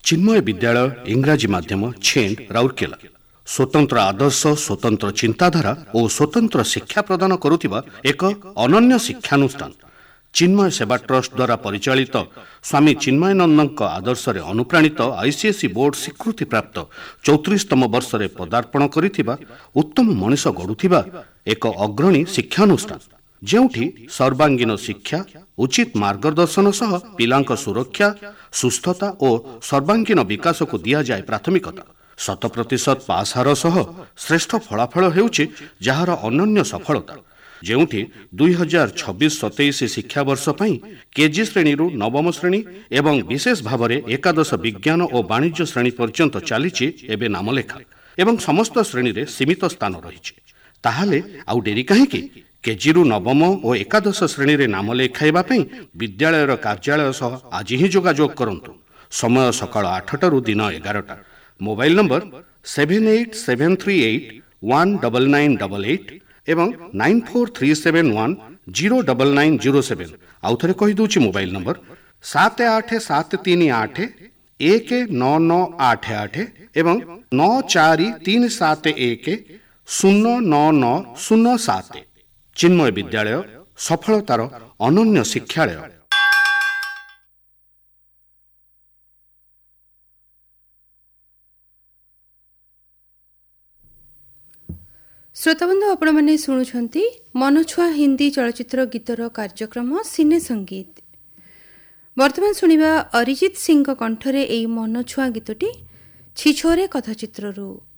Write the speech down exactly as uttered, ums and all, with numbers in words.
चिन्मय विद्यालय इंग्राजी माध्यम छेंड राउरकेला स्वतंत्र आदर्श स्वतंत्र चिंताधारा और स्वतंत्र शिक्षा प्रदान करुथिबा एक अनन्य शिक्षानुष्ठान चिन्मय सेवा ट्रस्ट द्वारा परिचालित स्वामी चिन्मयानंद आदर्श रे अनुप्राणित आईसीएसई बोर्ड स्वीकृति प्राप्त चौतीसतम वर्ष रे पदार्पण करिथिबा उत्तम मनीष गढ़ुथिबा एक अग्रणी शिक्षानुष्ठान जेउठी सर्वांगीन शिक्षा उचित मार्गदर्शन सह पिलांक सुरक्षा सुस्थता और सर्वांगीन विकास को दिया जाए प्राथमिकता शत प्रतिशत पास हार सह श्रेष्ठ फलाफल हेउछि जहार अनन्य सफलता जेउठी दुई हजार छब्बीस सतैश शिक्षा वर्ष पई केजी श्रेणी रु नवम श्रेणी एवं विशेष भाव में एकादश विज्ञान और वाणिज्य श्रेणी पर्यंत चलीछि एबे नामलेखा एवं समस्त श्रेणी रे सीमित स्थान रहिछि ताहाले आउ डेरी काहेकि केजी रु नवम और एकादश श्रेणी रे नाम लेखाइबा पई विद्यालयर कार्यालय सह आज ही जोगाजोग करंतु समय सकाळ आठटा दिन एगारटा mobile number seven eight seven three eight one double nine double eight एवं nine four three seven one zero double nine zero seven आउ थरे कहि दूची मोबाइल नंबर सात आठ सात तीन आठ एक नौ नौ आठ आठ एवं नौ चार तीन सात एक शून्य नौ नौ शून्य सात चिन्मय विद्यालय सफलतार अनन्य शिक्षालय। श्रोताबंधु आपण मैंने शुणुंट मनछुआ हिंदी चलचित्र गीतर कार्यक्रम सिने संगीत वर्तमान शुणा अरिजित सिंह कंठरे एई मनछुआ गीतटी छिछोरे कथाचित्ररू।